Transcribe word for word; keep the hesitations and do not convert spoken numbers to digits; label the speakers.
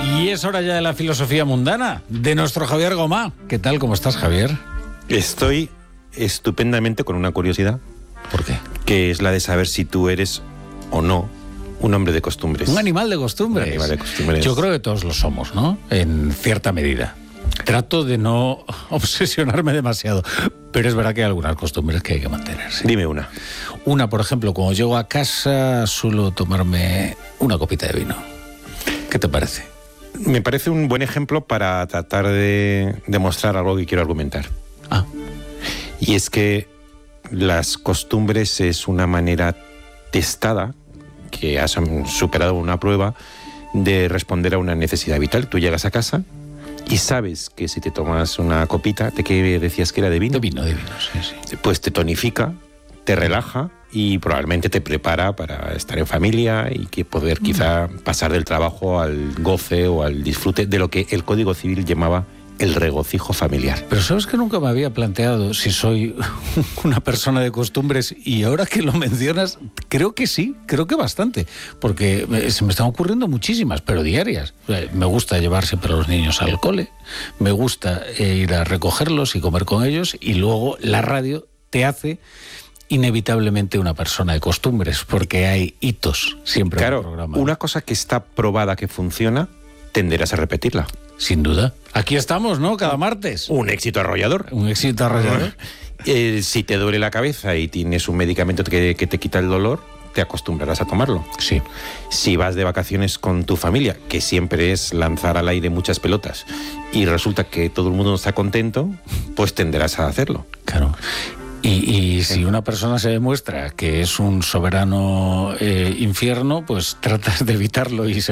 Speaker 1: Y es hora ya de la filosofía mundana, de nuestro Javier Gomá. ¿Qué tal? ¿Cómo estás, Javier?
Speaker 2: Estoy estupendamente con una curiosidad.
Speaker 1: ¿Por qué?
Speaker 2: Que es la de saber si tú eres o no un hombre de costumbres.
Speaker 1: Un animal de costumbres.
Speaker 2: Un animal de costumbres.
Speaker 1: Yo creo que todos lo somos, ¿no? En cierta medida. Trato de no obsesionarme demasiado, pero es verdad que hay algunas costumbres que hay que mantener. ¿Sí?
Speaker 2: Dime una.
Speaker 1: Una, por ejemplo, cuando llego a casa suelo tomarme una copita de vino. ¿Qué te parece?
Speaker 2: Me parece un buen ejemplo para tratar de demostrar algo que quiero argumentar.
Speaker 1: Ah.
Speaker 2: Y es que las costumbres es una manera testada, que has superado una prueba, de responder a una necesidad vital. Tú llegas a casa y sabes que si te tomas una copita, ¿de qué decías que era? ¿De vino?
Speaker 1: De vino, de vino, sí, sí.
Speaker 2: Pues te tonifica, te relaja y probablemente te prepara para estar en familia y que poder quizá pasar del trabajo al goce o al disfrute de lo que el Código Civil llamaba el regocijo familiar.
Speaker 1: Pero sabes que nunca me había planteado si soy una persona de costumbres, y ahora que lo mencionas, creo que sí, creo que bastante, porque se me están ocurriendo muchísimas, pero diarias. Me gusta llevar siempre a los niños al cole, me gusta ir a recogerlos y comer con ellos, y luego la radio te hace inevitablemente una persona de costumbres, porque hay hitos siempre en el programa.
Speaker 2: Claro, una cosa que está probada que funciona, tenderás a repetirla.
Speaker 1: Sin duda. Aquí estamos, ¿no? Cada martes.
Speaker 2: Un éxito arrollador.
Speaker 1: Un éxito arrollador.
Speaker 2: Eh, si te duele la cabeza y tienes un medicamento que, que te quita el dolor, te acostumbrarás a tomarlo.
Speaker 1: Sí.
Speaker 2: Si vas de vacaciones con tu familia, que siempre es lanzar al aire muchas pelotas, y resulta que todo el mundo está contento, pues tenderás a hacerlo.
Speaker 1: Claro. Y, y si una persona se demuestra que es un soberano eh, infierno, pues tratas de evitarlo y se